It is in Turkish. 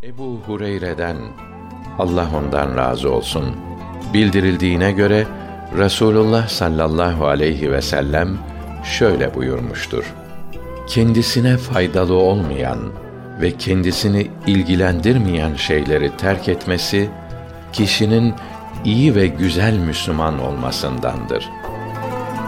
Ebu Hureyre'den, Allah ondan razı olsun, bildirildiğine göre Resulullah sallallahu aleyhi ve sellem şöyle buyurmuştur: kendisine faydalı olmayan ve kendisini ilgilendirmeyen şeyleri terk etmesi, kişinin iyi ve güzel Müslüman olmasındandır.